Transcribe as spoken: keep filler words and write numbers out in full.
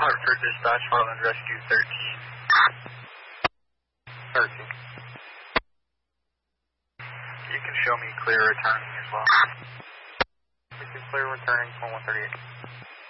Hartford Dispatch, Heartland Rescue thirteen. thirteen. You can show me clear returning as well. You can clear returning one one thirty-eight.